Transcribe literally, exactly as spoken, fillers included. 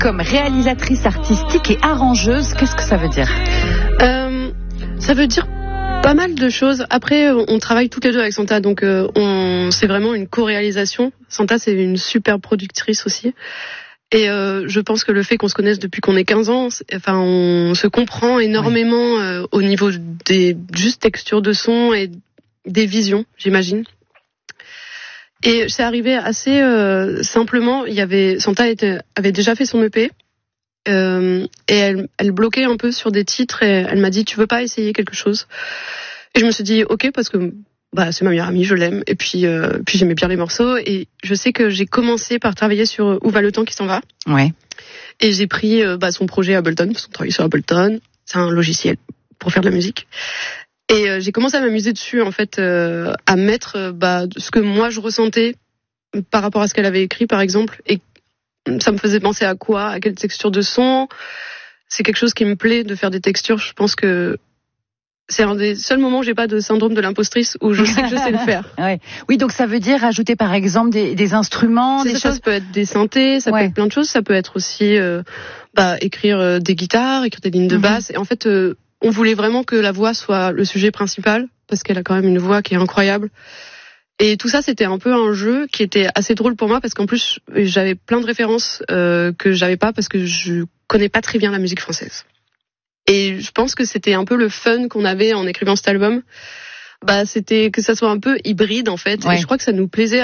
comme réalisatrice artistique et arrangeuse. Qu'est-ce que ça veut dire ? euh, Ça veut dire pas mal de choses. Après, on travaille toutes les deux avec Santa, donc euh, on, c'est vraiment une co-réalisation. Santa, c'est une super productrice aussi. Et euh, je pense que le fait qu'on se connaisse depuis qu'on est quinze ans, enfin, on se comprend énormément oui. euh, au niveau des juste textures de son et des visions, j'imagine. Et c'est arrivé assez euh, simplement. Il y avait Santa était, avait déjà fait son E P euh, et elle, elle bloquait un peu sur des titres et elle m'a dit tu veux pas essayer quelque chose ? Et je me suis dit ok parce que bah c'est ma meilleure amie, je l'aime et puis euh, puis j'aimais bien les morceaux et je sais que j'ai commencé par travailler sur Où va le temps qui s'en va. Ouais. Et j'ai pris euh, bah son projet Ableton parce qu'on travaille sur Ableton, c'est un logiciel pour faire de la musique. Et euh, j'ai commencé à m'amuser dessus en fait, euh, à mettre euh, bah ce que moi je ressentais par rapport à ce qu'elle avait écrit par exemple et ça me faisait penser à quoi, à quelle texture de son. C'est quelque chose qui me plaît de faire des textures. Je pense que c'est un des seuls moments où j'ai pas de syndrome de l'impostrice où je sais que je sais le faire. Ouais. Oui, donc ça veut dire ajouter par exemple des, des instruments, c'est des ça, choses. Ça peut être des synthés, ça ouais. peut être plein de choses. Ça peut être aussi euh, bah, écrire euh, des guitares, écrire des lignes de basse. Mm-hmm. Et en fait, euh, on voulait vraiment que la voix soit le sujet principal parce qu'elle a quand même une voix qui est incroyable. Et tout ça, c'était un peu un jeu qui était assez drôle pour moi parce qu'en plus, j'avais plein de références euh, que j'avais pas parce que je connais pas très bien la musique française. Et je pense que c'était un peu le fun qu'on avait en écrivant cet album. Bah, c'était que ça soit un peu hybride en fait. Ouais. Et je crois que ça nous plaisait.